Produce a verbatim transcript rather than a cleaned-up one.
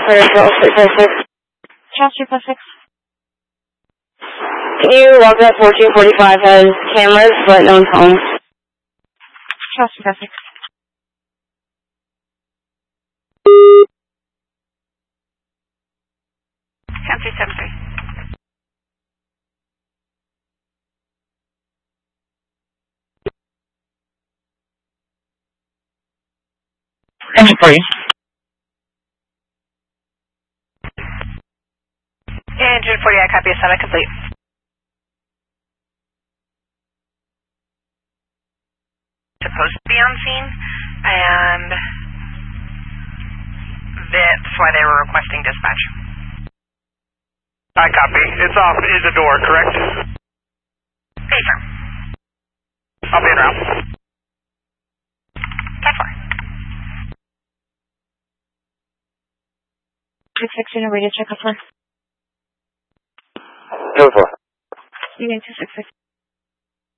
Carter for oh six five six. Charles three five six. Can you log that fourteen forty-five has cameras, but no one's home? Charles three five six. ten three seven three. Engine for you. Engine forty, I copy. Assignment complete. Supposed to be on scene, and that's why they were requesting dispatch. I copy. It's off in the door, correct? Paper. I'll be around. ten four. six six in a radio check up for. Go for. Union two six six.